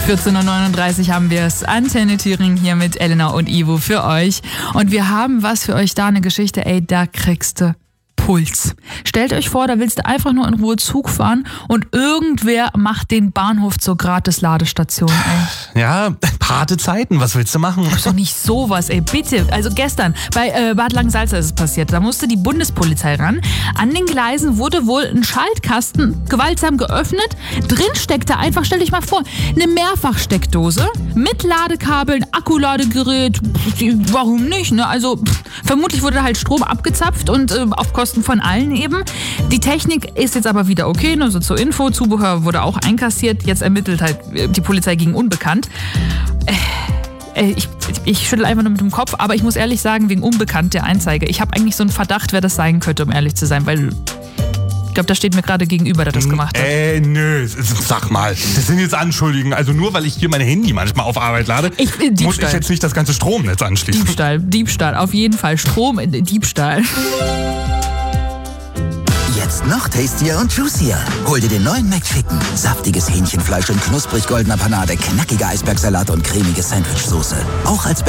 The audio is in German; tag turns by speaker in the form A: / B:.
A: 14:39 Uhr haben wir es. Antenne Thüringen hier mit Elena und Ivo für euch. Und wir haben was für euch da, eine Geschichte, da kriegst du Puls. Stellt euch vor, da willst du einfach nur in Ruhe Zug fahren und irgendwer macht den Bahnhof zur Gratis-Ladestation,
B: Ja, harte Zeiten, was willst du machen?
A: Ist doch nicht sowas, bitte. Also gestern bei Bad Langensalza ist es passiert. Da musste die Bundespolizei ran. An den Gleisen wurde wohl ein Schaltkasten gewaltsam geöffnet. Drin steckte einfach, stell dich mal vor, eine Mehrfachsteckdose mit Ladekabeln, Akkuladegerät. Warum nicht, ne? Also vermutlich wurde halt Strom abgezapft und auf Kosten von allen eben. Die Technik ist jetzt aber wieder okay, nur so zur Info. Zubehör wurde auch einkassiert. Jetzt ermittelt halt die Polizei gegen Unbekannt. Ich schüttel einfach nur mit dem Kopf, aber ich muss ehrlich sagen, wegen Unbekannt der Anzeige. Ich habe eigentlich so einen Verdacht, wer das sein könnte, um ehrlich zu sein, weil ich glaube, da steht mir gerade gegenüber, der das gemacht hat.
B: Nö, sag mal, das sind jetzt Anschuldigungen. Also nur, weil ich hier mein Handy manchmal auf Arbeit lade, muss ich jetzt nicht das ganze Stromnetz anschließen.
A: Diebstahl, auf jeden Fall. Diebstahl.
C: Jetzt noch tastier und juicier. Hol dir den neuen McChicken. Saftiges Hähnchenfleisch in knusprig goldener Panade, knackiger Eisbergsalat und cremige Sandwichsoße. Auch als